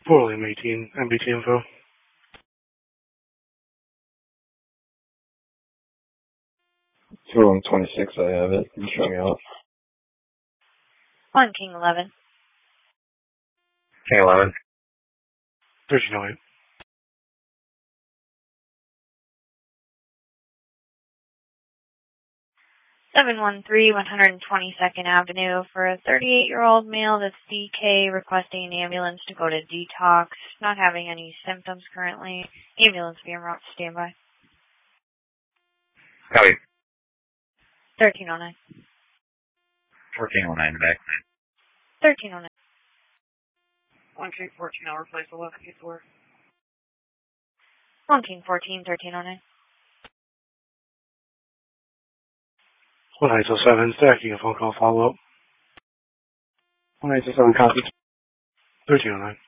William 18, MBT info. William 26, I have it. You show me out. On King 11. King 11. 1308. Seven one three 122nd Avenue for a 38-year-old male that's DK requesting an ambulance to go to detox, not having any symptoms currently. Ambulance being brought to standby. Copy. 1309. 1409 back. 1309. 1 King 14, I'll replace 11 4. 1 King 14, 1309. 1807, stacking a phone call follow-up. 1807 copy. 1309.